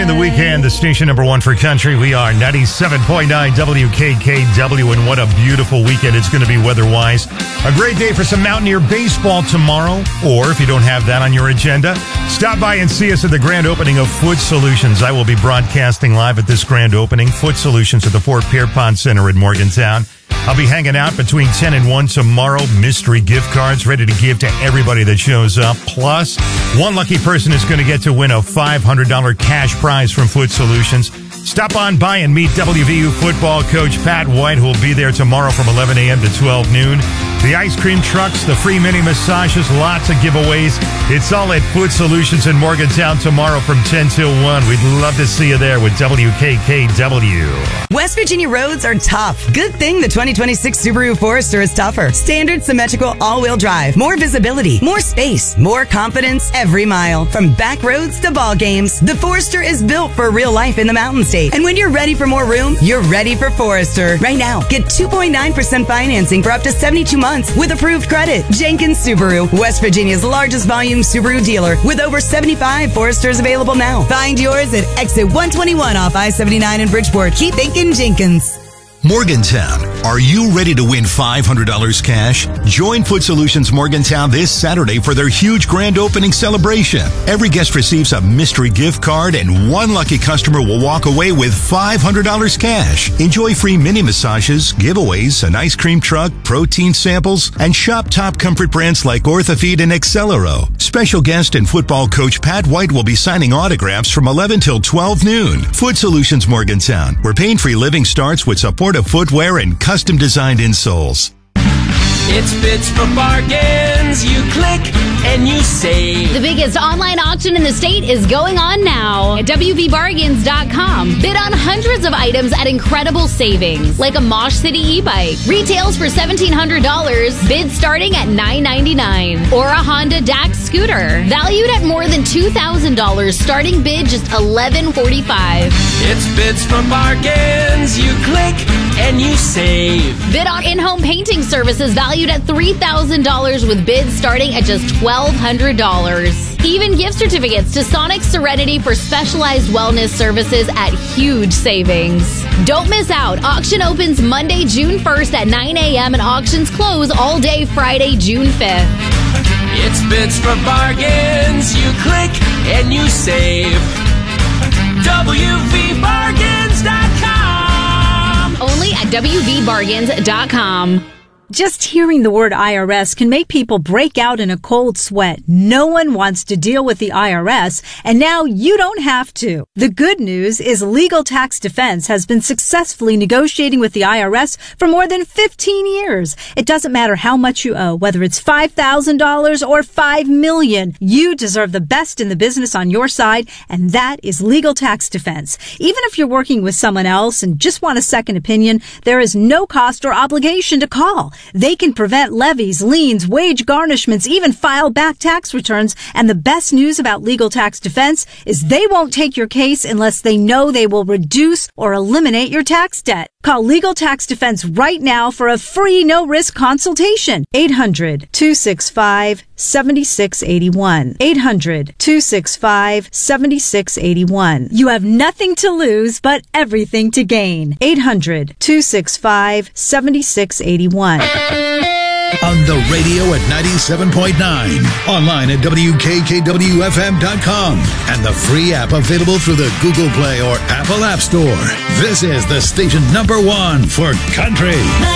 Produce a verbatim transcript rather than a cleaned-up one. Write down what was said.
in the weekend, the station number one for country. We are ninety-seven point nine W K K W, and what a beautiful weekend it's going to be weather-wise. A great day for some Mountaineer baseball tomorrow, or if you don't have that on your agenda, stop by and see us at the grand opening of Foot Solutions. I will be broadcasting live at this grand opening, Foot Solutions at the Fort Pierpont Center in Morgantown. I'll be hanging out between ten and one tomorrow. Mystery gift cards ready to give to everybody that shows up. Plus, one lucky person is going to get to win a five hundred dollars cash prize from Foot Solutions. Stop on by and meet W V U football coach Pat White, who will be there tomorrow from eleven a.m. to twelve noon. The ice cream trucks, the free mini massages, lots of giveaways. It's all at Foot Solutions in Morgantown tomorrow from ten till one. We'd love to see you there with W K K W. West Virginia roads are tough. Good thing the twenty twenty-six Subaru Forester is tougher. Standard symmetrical all-wheel drive. More visibility, more space, more confidence every mile. From back roads to ball games, the Forester is built for real life in the Mountain State. And when you're ready for more room, you're ready for Forester. Right now, get two point nine percent financing for up to seventy-two months with approved credit. Jenkins Subaru, West Virginia's largest volume Subaru dealer with over seventy-five Foresters available now. Find yours at exit one twenty-one off I seventy-nine in Bridgeport. Keep thinking Jenkins. Morgantown, are you ready to win five hundred dollars cash? Join Foot Solutions Morgantown this Saturday for their huge grand opening celebration. Every guest receives a mystery gift card, and one lucky customer will walk away with five hundred dollars cash. Enjoy free mini massages, giveaways, an ice cream truck, protein samples, and shop top comfort brands like Orthofeed and Accelero. Special guest and football coach Pat White will be signing autographs from eleven till twelve noon. Foot Solutions Morgantown, where pain-free living starts with support of footwear and custom-designed insoles. It's Bits for Bargains. You click and you save. The biggest online auction in the state is going on now at W V bargains dot com. Bid on hundreds of items at incredible savings, like a Mosh City e-bike. Retails for seventeen hundred dollars, bid starting at nine ninety-nine. Or a Honda Dax scooter, valued at more than two thousand dollars, starting bid just eleven forty-five. It's Bits for Bargains. You click and you save. Bid on in-home painting services valued at three thousand dollars with bids starting at just twelve hundred dollars. Even gift certificates to Sonic Serenity for specialized wellness services at huge savings. Don't miss out. Auction opens Monday, June first at nine a.m. and auctions close all day Friday, June fifth. It's Bits for Bargains. You click and you save. W V bargains dot com. Only at W V bargains dot com. Just hearing the word I R S can make people break out in a cold sweat. No one wants to deal with the I R S, and now you don't have to. The good news is Legal Tax Defense has been successfully negotiating with the I R S for more than fifteen years. It doesn't matter how much you owe, whether it's five thousand dollars or five million dollars. You deserve the best in the business on your side, and that is Legal Tax Defense. Even if you're working with someone else and just want a second opinion, there is no cost or obligation to call. They can prevent levies, liens, wage garnishments, even file back tax returns. And the best news about Legal Tax Defense is they won't take your case unless they know they will reduce or eliminate your tax debt. Call Legal Tax Defense right now for a free no-risk consultation. eight hundred, two six five, seven six eight one. eight hundred, two six five, seven six eight one. You have nothing to lose, but everything to gain. eight hundred, two six five, seven six eight one. On the radio at ninety-seven point nine, online at W K K W F M dot com, and the free app available through the Google Play or Apple App Store. This is the station number one for country.